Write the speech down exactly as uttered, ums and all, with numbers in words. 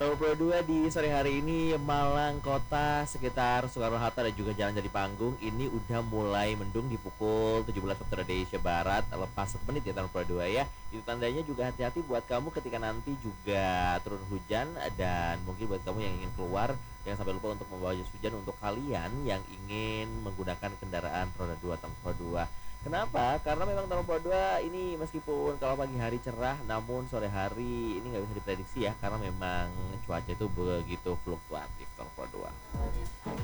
Tahun dua dua di sore hari ini Malang Kota sekitar Soekarno-Hatta dan juga Jalan Jadi Panggung ini udah mulai mendung di pukul tujuh belas waktu Indonesia Barat, lepas satu menit ya tahun dua dua ya. Itu tandanya juga hati-hati buat kamu ketika nanti juga turun hujan, dan mungkin buat kamu yang ingin keluar jangan sampai lupa untuk membawa jas hujan untuk kalian yang ingin menggunakan kendaraan roda dua tahun dua dua. Kenapa? Karena memang tahun dua dua ini meskipun kalau pagi hari cerah, namun sore hari ini nggak bisa diprediksi ya, karena memang cuaca itu begitu fluktuatif tahun dua dua.